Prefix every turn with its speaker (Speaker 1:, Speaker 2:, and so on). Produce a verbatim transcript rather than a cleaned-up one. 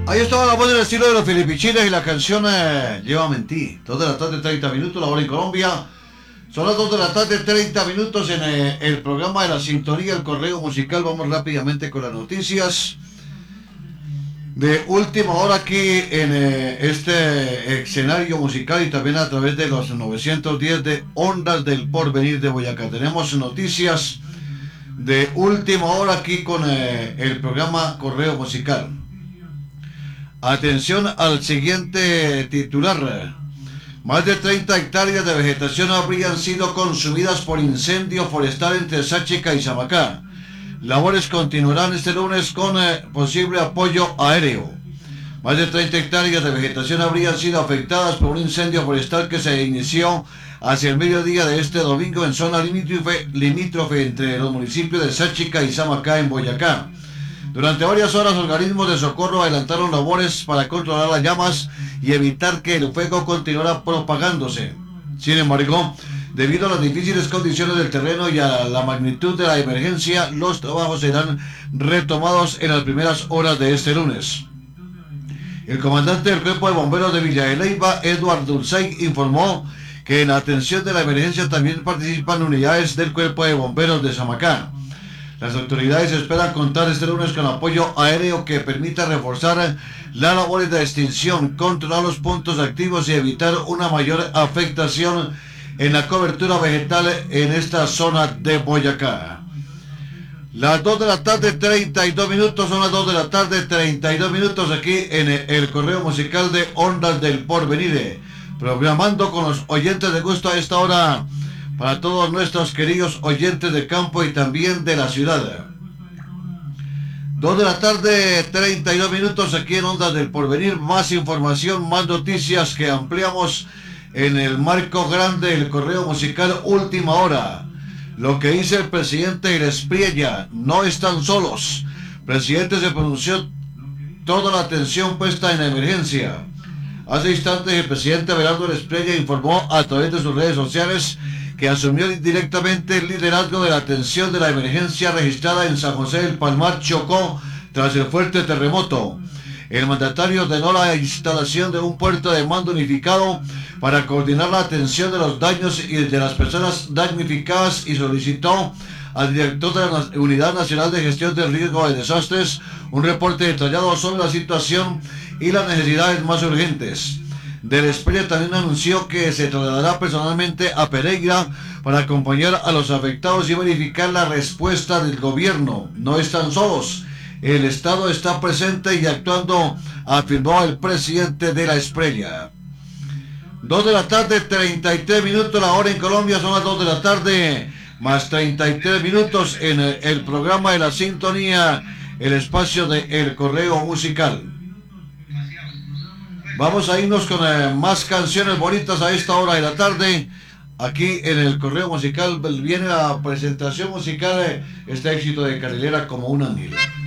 Speaker 1: Ahí estaba la voz del estilo de los filipichines y la canción eh, Llévame en ti. dos de la tarde, treinta minutos, la hora en Colombia. Son las dos de la tarde, treinta minutos en eh, el programa de la sintonía, el correo musical. Vamos rápidamente con las noticias de última hora aquí en eh, este escenario musical y también a través de los novecientos diez de Ondas del Porvenir de Boyacá. Tenemos noticias de última hora aquí con eh, el programa Correo Musical. Atención al siguiente titular. Más de treinta hectáreas de vegetación habrían sido consumidas por incendio forestal entre Sáchica y Samacá. Labores continuarán este lunes con eh, posible apoyo aéreo. Más de treinta hectáreas de vegetación habrían sido afectadas por un incendio forestal que se inició hacia el mediodía de este domingo en zona limítrofe, limítrofe entre los municipios de Sáchica y Samacá en Boyacá. Durante varias horas, organismos de socorro adelantaron labores para controlar las llamas y evitar que el fuego continuara propagándose. Sin embargo, debido a las difíciles condiciones del terreno y a la magnitud de la emergencia, los trabajos serán retomados en las primeras horas de este lunes. El comandante del Cuerpo de Bomberos de Villa de Leyva, Edward Dulcey, informó que en la atención de la emergencia también participan unidades del Cuerpo de Bomberos de Samacá. Las autoridades esperan contar este lunes con apoyo aéreo que permita reforzar las labores de extinción, controlar los puntos activos y evitar una mayor afectación en la cobertura vegetal en esta zona de Boyacá. Las dos de la tarde, treinta y dos minutos, son las dos de la tarde, treinta y dos minutos aquí en el correo musical de Ondas del Porvenir, programando con los oyentes de gusto a esta hora para todos nuestros queridos oyentes de campo y también de la ciudad. dos de la tarde, treinta y dos minutos aquí en Ondas del Porvenir. Más información, más noticias que ampliamos en el marco grande del correo musical Última Hora. Lo que dice el presidente Espriella: no están solos. El presidente se pronunció toda la atención puesta en la emergencia. Hace instantes el presidente Abelardo Espriella informó a través de sus redes sociales que asumió directamente el liderazgo de la atención de la emergencia registrada en San José del Palmar, Chocó, tras el fuerte terremoto. El mandatario ordenó la instalación de un puerto de mando unificado para coordinar la atención de los daños y de las personas damnificadas y solicitó al director de la Unidad Nacional de Gestión del Riesgo de Desastres un reporte detallado sobre la situación y las necesidades más urgentes. Del Espriella también anunció que se trasladará personalmente a Pereira para acompañar a los afectados y verificar la respuesta del gobierno. No están solos. El Estado está presente y actuando, afirmó el presidente de la Espriella. dos de la tarde, treinta y tres minutos, la hora en Colombia son las dos de la tarde, más treinta y tres minutos en el, el programa de la sintonía, el espacio de El Correo Musical. Vamos a irnos con eh, más canciones bonitas a esta hora de la tarde. Aquí en el Correo Musical viene la presentación musical, eh, este éxito de Carrilera, Como un ángel.